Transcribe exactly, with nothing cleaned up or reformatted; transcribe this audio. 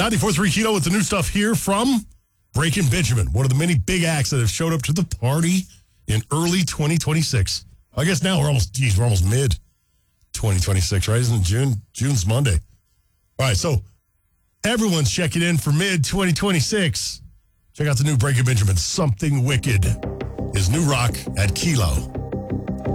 ninety-four point three Kilo with the new stuff here from Breaking Benjamin, one of the many big acts that have showed up to the party in early twenty twenty-six. I guess now we're almost, geez, we're almost mid twenty twenty-six, right? Isn't it June? June's Monday. All right, so everyone's checking in for mid twenty twenty-six. Check out the new Breaking Benjamin, Something Wicked, is new rock at Kilo.